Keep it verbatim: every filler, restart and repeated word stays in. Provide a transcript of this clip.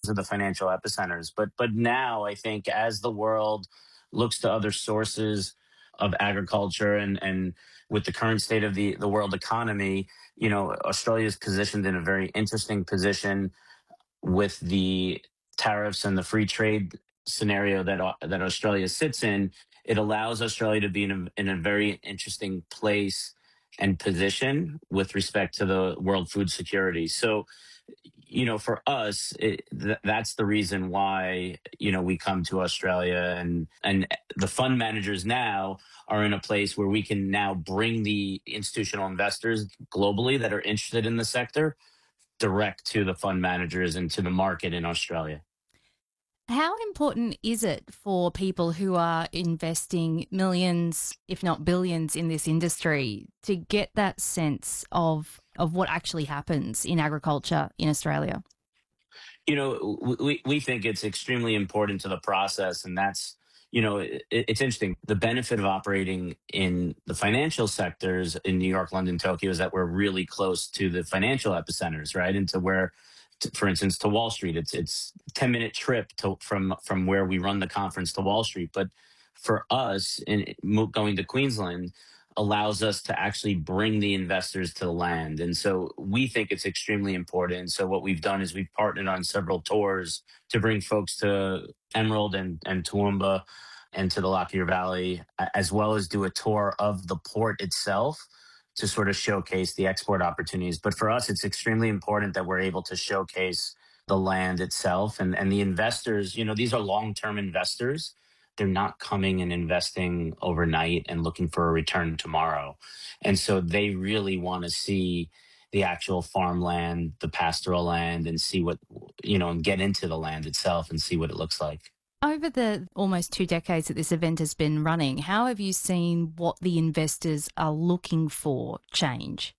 are the financial epicenters. But but now I think as the world looks to other sources of agriculture and and with the current state of the the world economy, you know, Australia is positioned in a very interesting position with the tariffs and the free trade scenario that Au- that Australia sits in. It allows Australia to be in a, in a very interesting place and position with respect to the world food security. So, you know, for us, it, th- that's the reason why, you know, we come to Australia, and and the fund managers now are in a place where we can now bring the institutional investors globally that are interested in the sector direct to the fund managers and to the market in Australia. How important is it for people who are investing millions, if not billions, in this industry to get that sense of of what actually happens in agriculture in Australia? You know, we, we think it's extremely important to the process, and that's, you know, it, it's interesting. The benefit of operating in the financial sectors in New York, London, Tokyo is that we're really close to the financial epicenters, right? And to where, to, for instance, to Wall Street, it's it's ten minute trip to from from where we run the conference to Wall Street. But for us, in mo- going to Queensland, allows us to actually bring the investors to the land. And so we think it's extremely important. So what we've done is we've partnered on several tours to bring folks to Emerald and, and Toowoomba and to the Lockyer Valley, a- as well as do a tour of the port itself to sort of showcase the export opportunities. But for us, it's extremely important that we're able to showcase the land itself, and, and the investors, you know, these are long-term investors. They're not coming and investing overnight and looking for a return tomorrow. And so they really want to see the actual farmland, the pastoral land, and see what, you know, and get into the land itself and see what it looks like. Over the almost two decades that this event has been running, how have you seen what the investors are looking for change?